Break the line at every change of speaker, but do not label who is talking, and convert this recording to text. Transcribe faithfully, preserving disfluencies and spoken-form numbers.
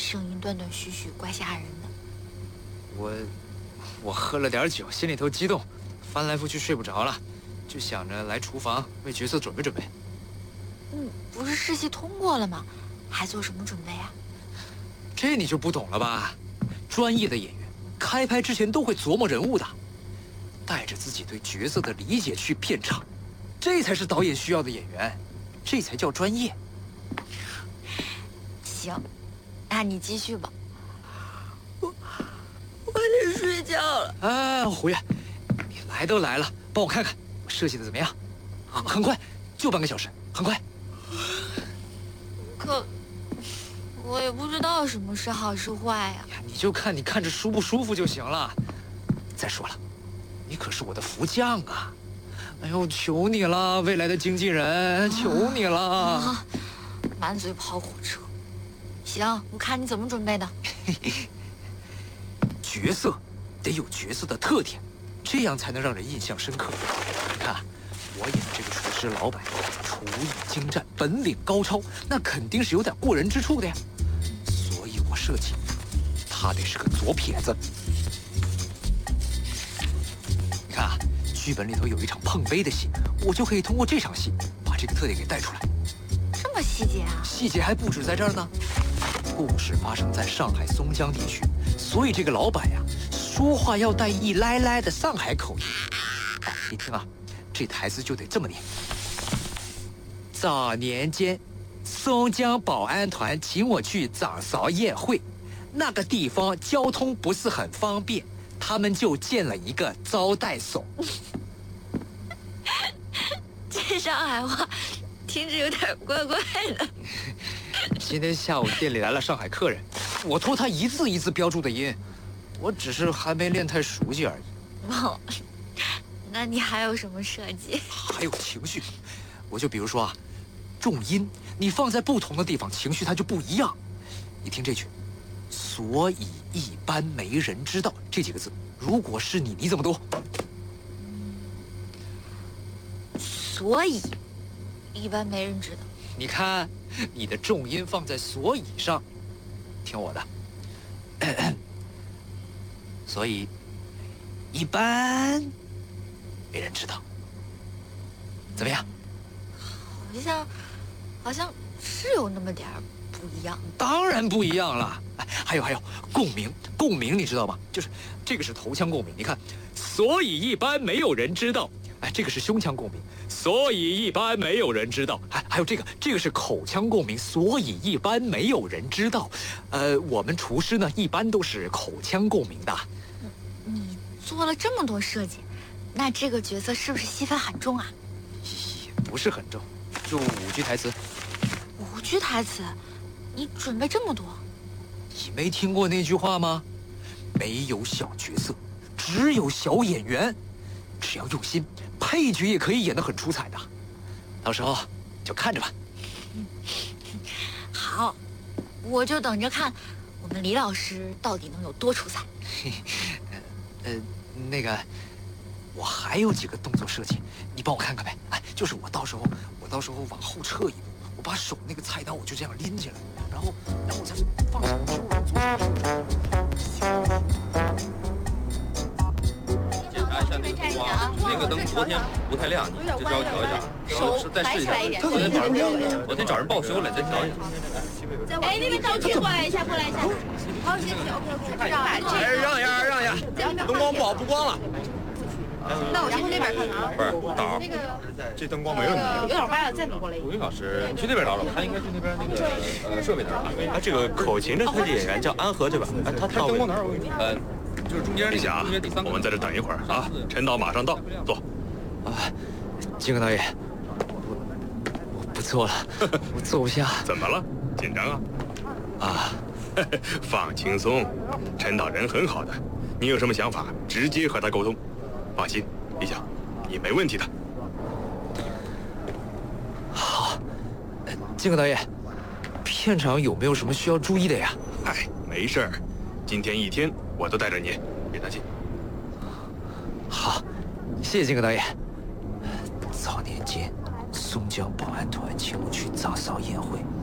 声音断断续续，怪吓人的。
我我喝了点酒，心里头激动，翻来覆去睡不着了，就想着来厨房为角色准备准备。
嗯，不是试戏通过了吗？还做什么准备啊？
这你就不懂了吧？专业的演员开拍之前都会琢磨人物的，带着自己对角色的理解去片场，这才是导演需要的演员，这才叫专业。
行，那你继续吧。我我得睡觉了。
哎，胡月，你来都来了，帮我看看我设计的怎么样？很很快，就半个小时，很快。
可我也不知道什么是好是坏呀。
你就看你看着舒不舒服就行了。再说了，你可是我的福将啊！哎呦，求你了，未来的经纪人，求你了！
啊，满嘴跑火车。行，我看你怎么准备的。
角色得有角色的特点，这样才能让人印象深刻。你看，我演的这个厨师老板，厨艺精湛，本领高超，那肯定是有点过人之处的呀。所以我设计他得是个左撇子。你看啊，剧本里头有一场碰杯的戏，我就可以通过这场戏把这个特点给带出来。
这么细节啊？细
节还不止在这儿呢。故事发生在上海松江地区，所以这个老板呀，说话要带一来来的上海口音。你听啊，这台词就得这么念：早年间，松江保安团请我去掌勺宴会，那个地方交通不是很方便，他们就建了一个招待所。
这上海话听着有点怪怪的。
今天下午店里来了上海客人，我托他一字一字标注的音，我只是还没练太熟悉而已。
哦，那你还有什么设计？
还有情绪，我就比如说啊，重音你放在不同的地方，情绪它就不一样。你听这句，所以一般没人知道这几个字，如果是你，你怎么读？
所以一般没人知道。
你看，你的重音放在所以上，听我的。咳咳，所以一般没人知道，怎么样？
好像好像是有那么点儿不一样。
当然不一样了。哎，还有还有，共鸣，共鸣，你知道吗？就是这个是头腔共鸣，你看，所以一般没有人知道。哎，这个是胸腔共鸣，所以一般没有人知道。还还有这个，这个是口腔共鸣，所以一般没有人知道。呃，我们厨师呢，一般都是口腔共鸣的。
你做了这么多设计，那这个角色是不是戏份很重啊？
也不是很重，就五句台词。
五句台词，你准备这么多？
你没听过那句话吗？没有小角色，只有小演员。只要用心，配角也可以演得很出彩的。到时候就看着吧。
好，我就等着看我们李老师到底能有多出彩。
呃，那个，我还有几个动作设计，你帮我看看呗。哎，就是我到时候，我到时候往后撤一步，我把手那个菜刀我就这样拎起来，然后，然后我再放上去。
那个灯昨天不太亮，你就稍微调一下。手再试一下。昨天找人，昨天找人报修了，再调一下。
哎，那边道具过来一下，过来一下。好，谢谢 ，OK OK。
哎，让一下，让一下，灯光不好，不光了。
那我先去那边看看啊。
不是，导，那个这灯光没问题。
有点歪了，再挪过来一点。
吴云老师，你去那边找找，他应该去那边那个呃设备那儿。
哎，这个口琴的特技演员叫安和对吧？哎，他
他灯光哪儿？我给你。呃。就是中间
那个啊，我们在这等一会儿啊，陈导马上到，坐。
啊，金戈导演，我我不坐了，我坐不下。
怎么了？紧张啊？
啊，
放轻松，陈导人很好的，你有什么想法直接和他沟通。放心，李想，你没问题的。
好，金戈导演，片场有没有什么需要注意的呀？
哎，没事儿，今天一天。我都带着你，别担心。
好，谢谢金戈导演。早年间，松江保安团请我去掌勺宴会，